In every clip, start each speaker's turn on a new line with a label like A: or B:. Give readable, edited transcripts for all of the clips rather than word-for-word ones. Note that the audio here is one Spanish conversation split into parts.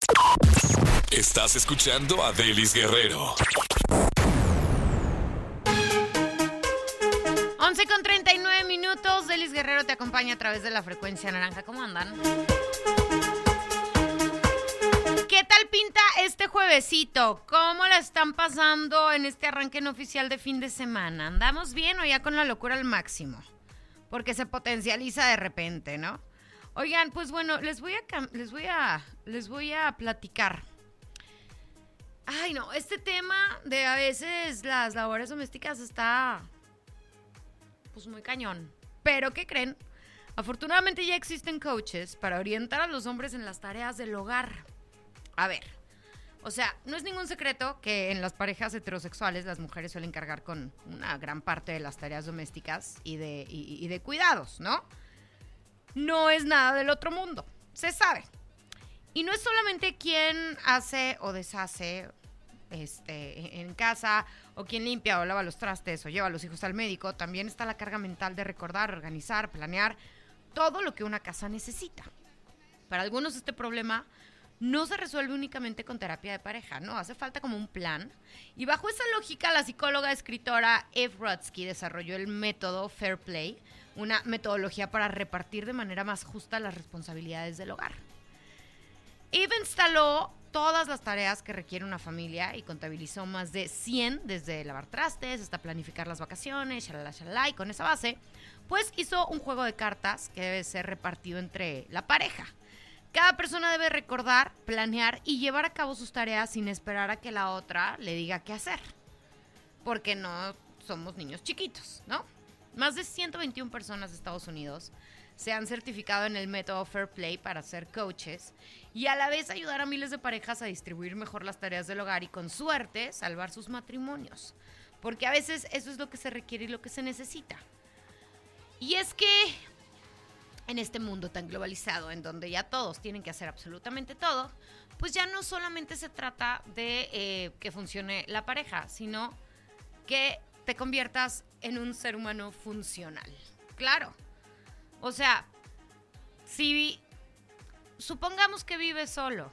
A: Estás escuchando a Delis Guerrero.
B: 11:39. Delis Guerrero te acompaña a través de la frecuencia naranja. ¿Cómo andan? ¿Qué tal pinta este juevesito? ¿Cómo la están pasando en este arranque no oficial de fin de semana? ¿Andamos bien o ya con la locura al máximo? Porque se potencializa de repente, ¿no? Oigan, pues bueno, les voy a platicar. Ay, no, este tema de a veces las labores domésticas está pues muy cañón. Pero, ¿qué creen? Afortunadamente ya existen coaches para orientar a los hombres en las tareas del hogar. A ver, o sea, no es ningún secreto que en las parejas heterosexuales las mujeres suelen cargar con una gran parte de las tareas domésticas y de cuidados, ¿no? No es nada del otro mundo, se sabe. Y no es solamente quien hace o deshace en casa, o quien limpia o lava los trastes o lleva a los hijos al médico. También está la carga mental de recordar, organizar, planear todo lo que una casa necesita. Para algunos este problema no se resuelve únicamente con terapia de pareja, ¿no? Hace falta como un plan. Y bajo esa lógica, la psicóloga escritora Eve Rodsky desarrolló el método Fair Play, una metodología para repartir de manera más justa las responsabilidades del hogar. Eve instaló todas las tareas que requiere una familia y contabilizó más de 100, desde lavar trastes hasta planificar las vacaciones, shalala, y con esa base, pues hizo un juego de cartas que debe ser repartido entre la pareja. Cada persona debe recordar, planear y llevar a cabo sus tareas sin esperar a que la otra le diga qué hacer, porque no somos niños chiquitos, ¿no? Más de 121 personas de Estados Unidos se han certificado en el método Fair Play para ser coaches y a la vez ayudar a miles de parejas a distribuir mejor las tareas del hogar y, con suerte, salvar sus matrimonios. Porque a veces eso es lo que se requiere y lo que se necesita. Y es que en este mundo tan globalizado, en donde ya todos tienen que hacer absolutamente todo, pues ya no solamente se trata de que funcione la pareja, sino que te conviertas en un ser humano funcional. Claro. O sea, si supongamos que vives solo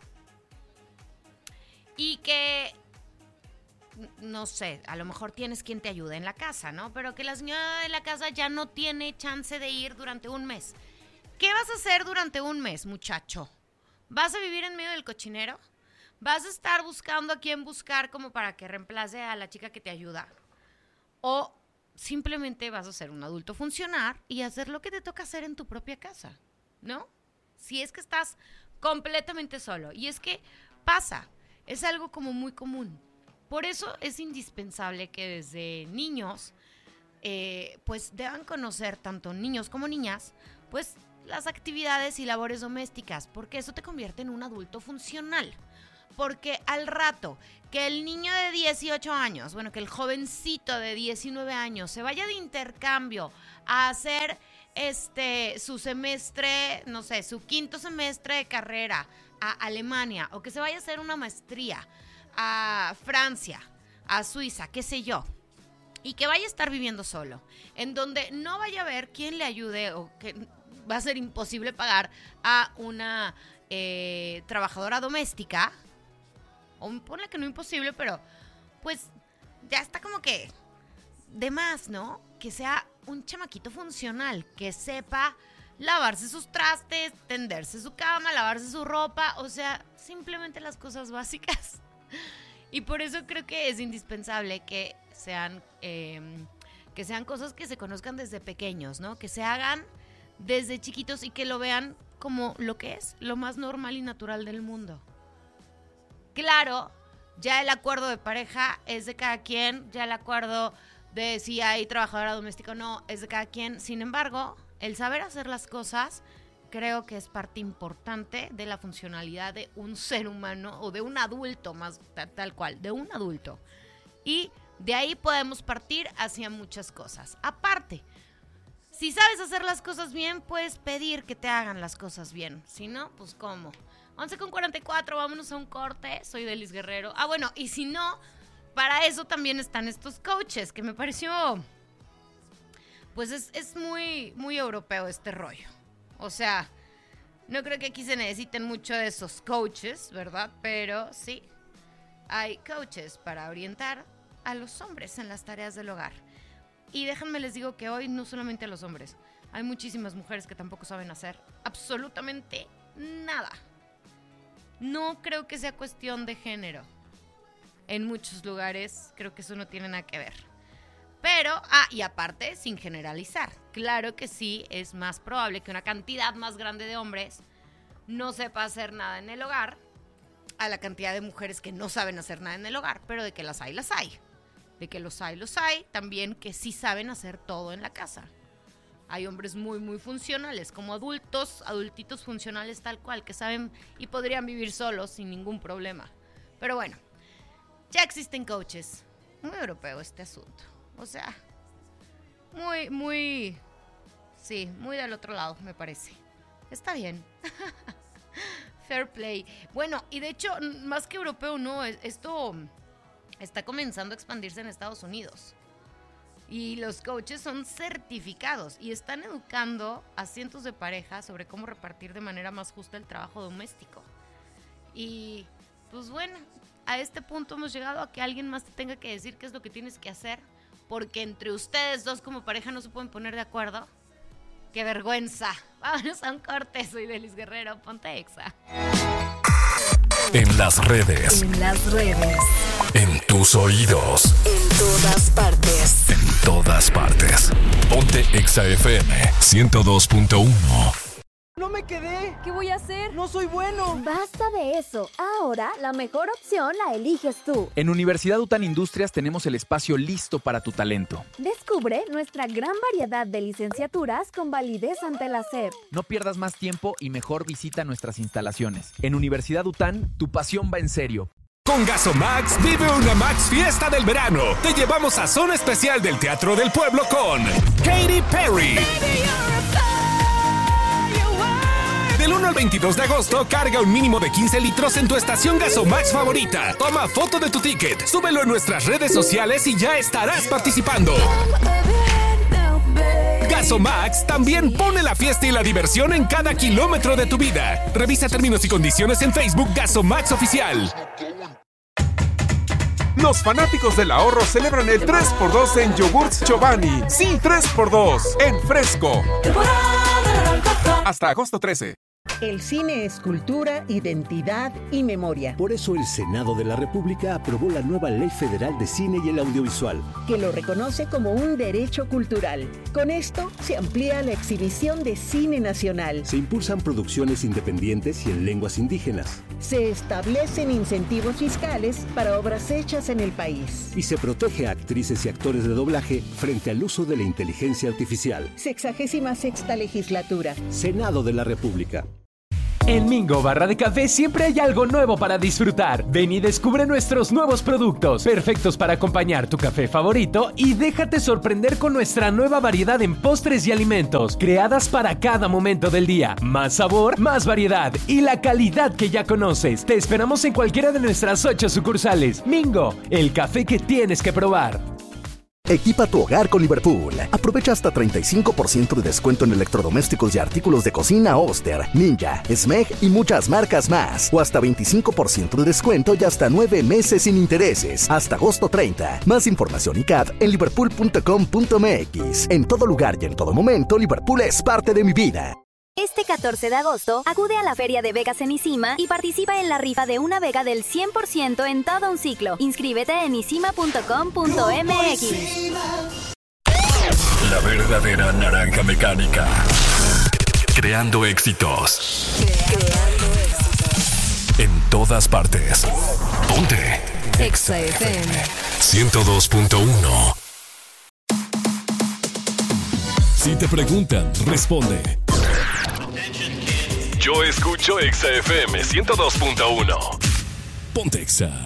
B: y que, no sé, a lo mejor tienes quien te ayude en la casa, ¿no? Pero que la señora de la casa ya no tiene chance de ir durante un mes. ¿Qué vas a hacer durante un mes, muchacho? ¿Vas a vivir en medio del cochinero? ¿Vas a estar buscando a quién buscar como para que reemplace a la chica que te ayuda? ¿O simplemente vas a ser un adulto funcional y hacer lo que te toca hacer en tu propia casa, ¿no? Si es que estás completamente solo. Y es que pasa, es algo como muy común. Por eso es indispensable que desde niños, pues deban conocer, tanto niños como niñas, pues las actividades y labores domésticas, porque eso te convierte en un adulto funcional. Porque al rato que el niño de 18 años, bueno, que el jovencito de 19 años se vaya de intercambio a hacer su semestre, no sé, su quinto semestre de carrera a Alemania, o que se vaya a hacer una maestría a Francia, a Suiza, qué sé yo, y que vaya a estar viviendo solo, en donde no vaya a haber quien le ayude, o que va a ser imposible pagar a una trabajadora doméstica, o ponle que no imposible, pero pues ya está como que de más, ¿no? Que sea un chamaquito funcional, que sepa lavarse sus trastes, tenderse su cama, lavarse su ropa, o sea, simplemente las cosas básicas. Y por eso creo que es indispensable que sean cosas que se conozcan desde pequeños, ¿no? Que se hagan desde chiquitos y que lo vean como lo que es, lo más normal y natural del mundo. Claro, ya el acuerdo de pareja es de cada quien, ya el acuerdo de si hay trabajadora doméstica o no es de cada quien. Sin embargo, el saber hacer las cosas creo que es parte importante de la funcionalidad de un ser humano o de un adulto, más tal cual, de un adulto. Y de ahí podemos partir hacia muchas cosas. Aparte, si sabes hacer las cosas bien, puedes pedir que te hagan las cosas bien. Si no, pues ¿cómo? 11:44, vámonos a un corte. Soy Delis Guerrero. Ah, bueno, y si no, para eso también están estos coaches, que me pareció, pues es muy, muy europeo este rollo. O sea, No creo que aquí se necesiten mucho de esos coaches, ¿verdad? Pero sí, hay coaches para orientar a los hombres en las tareas del hogar. Y déjenme les digo que hoy no solamente a los hombres, hay muchísimas mujeres que tampoco saben hacer absolutamente nada. No creo que sea cuestión de género. En muchos lugares creo que eso no tiene nada que ver. Pero, y aparte, sin generalizar, claro que sí es más probable que una cantidad más grande de hombres no sepa hacer nada en el hogar a la cantidad de mujeres que no saben hacer nada en el hogar, pero de que las hay, las hay. De que los hay, también que sí saben hacer todo en la casa. Hay hombres muy, muy funcionales, como adultitos funcionales tal cual, que saben y podrían vivir solos sin ningún problema. Pero bueno, ya existen coaches. Muy europeo este asunto. O sea, muy del otro lado, me parece. Está bien. Fair play. Bueno, y de hecho, más que europeo, no, esto está comenzando a expandirse en Estados Unidos. Y los coaches son certificados y están educando a cientos de parejas sobre cómo repartir de manera más justa el trabajo doméstico. Y, pues bueno, a este punto hemos llegado a que alguien más te tenga que decir qué es lo que tienes que hacer, porque entre ustedes dos como pareja no se pueden poner de acuerdo. ¡Qué vergüenza! Vámonos a un corte. Soy Belis Guerrero, ponte Exa.
A: En las redes. En tus oídos.
C: En todas partes.
A: En todas partes. Ponte Exa FM 102.1.
D: ¡No me quedé!
E: ¿Qué voy a hacer?
D: ¡No soy bueno!
E: Basta de eso. Ahora, la mejor opción la eliges tú.
F: En Universidad UTAN Industrias tenemos el espacio listo para tu talento.
E: Descubre nuestra gran variedad de licenciaturas con validez ante la SEP.
F: No pierdas más tiempo y mejor visita nuestras instalaciones. En Universidad UTAN, tu pasión va en serio.
A: Con Gasomax vive una Max Fiesta del verano. Te llevamos a zona especial del Teatro del Pueblo con Katy Perry. Del 1 al 22 de agosto, carga un mínimo de 15 litros en tu estación Gasomax favorita. Toma foto de tu ticket, súbelo en nuestras redes sociales y ya estarás participando. Gasomax también pone la fiesta y la diversión en cada kilómetro de tu vida. Revisa términos y condiciones en Facebook Gasomax Oficial.
G: Los fanáticos del ahorro celebran el 3x2 en yogurts Chobani. Sí, 3x2 en fresco. Hasta agosto 13.
H: El cine es cultura, identidad y memoria.
I: Por eso el Senado de la República aprobó la nueva Ley Federal de Cine y el Audiovisual,
H: que lo reconoce como un derecho cultural. Con esto se amplía la exhibición de cine nacional.
I: Se impulsan producciones independientes y en lenguas indígenas.
H: Se establecen incentivos fiscales para obras hechas en el país.
I: Y se protege a actrices y actores de doblaje frente al uso de la inteligencia artificial.
H: 66ª legislatura.
I: Senado de la República.
J: En Mingo Barra de Café siempre hay algo nuevo para disfrutar. Ven y descubre nuestros nuevos productos, perfectos para acompañar tu café favorito, y déjate sorprender con nuestra nueva variedad en postres y alimentos, creadas para cada momento del día. Más sabor, más variedad y la calidad que ya conoces. Te esperamos en cualquiera de nuestras 8 sucursales. Mingo, el café que tienes que probar.
K: Equipa tu hogar con Liverpool. Aprovecha hasta 35% de descuento en electrodomésticos y artículos de cocina Oster, Ninja, Smeg y muchas marcas más. O hasta 25% de descuento y hasta 9 meses sin intereses. Hasta agosto 30. Más información y CAD en liverpool.com.mx. En todo lugar y en todo momento, Liverpool es parte de mi vida.
E: Este 14 de agosto, acude a la Feria de Vegas en Isima y participa en la rifa de una Vega del 100% en todo un ciclo. Inscríbete en isima.com.mx.
A: La verdadera naranja mecánica. Creando éxitos. En todas partes. Ponte
C: Exa FM
A: 102.1. Si te preguntan, responde. Yo escucho Exa FM 102.1. Ponte Exa.